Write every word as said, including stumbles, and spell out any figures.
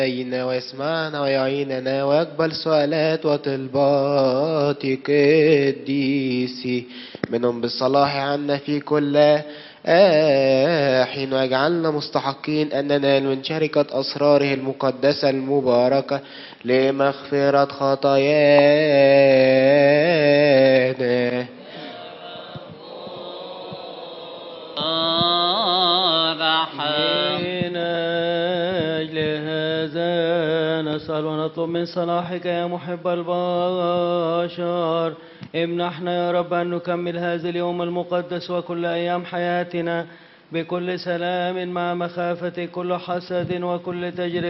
علينا ويسمعنا ويعيننا ويقبل سؤالات وطلبات قديسي منهم بالصلاح عنا في كل حين، ويجعلنا مستحقين أن ننال من شركة أسراره المقدسة المباركة لمغفرة خطايانا. من أجل هذا نسأل ونطلب من صلاحك يا محب البشر، امنحنا يا رب أن نكمل هذا اليوم المقدس وكل أيام حياتنا بكل سلام مع مخافة كل حسد وكل تجربة